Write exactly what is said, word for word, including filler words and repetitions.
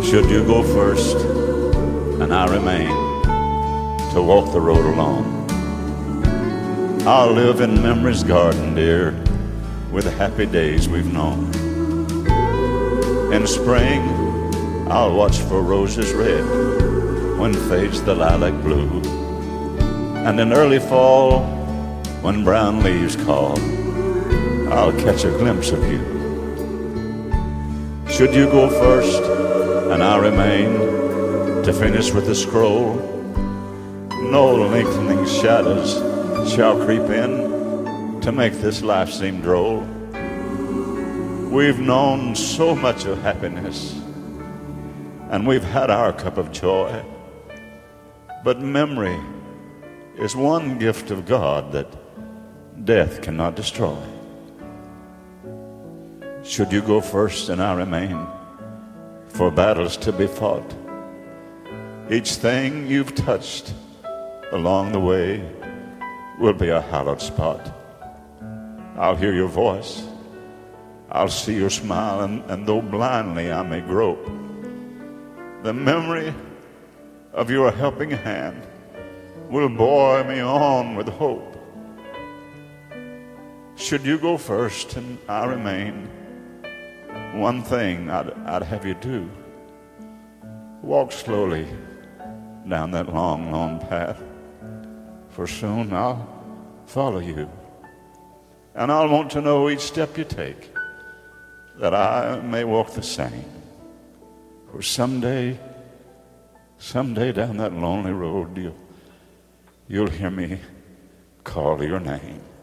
Should you go first and I remain to walk the road alone, I'll live in memory's garden, dear, with the happy days we've known. In spring, I'll watch for roses red when fades the lilac blue. And in early fall, when brown leaves call, I'll catch a glimpse of you. Should you go first and I remain to finish with the scroll, no lengthening shadows shall creep in to make this life seem droll. We've known so much of happiness, and we've had our cup of joy, but memory is one gift of God that death cannot destroy. Should you go first and I remain for battles to be fought, each thing you've touched along the way will be a hallowed spot. I'll hear your voice, I'll see your smile, and, and though blindly I may grope, the memory of your helping hand will buoy me on with hope. Should you go first and I remain, one thing I'd, I'd have you do: walk slowly down that long, long path, for soon I'll follow you, and I'll want to know each step you take, that I may walk the same. For someday, someday down that lonely road, you'll, you'll hear me call your name.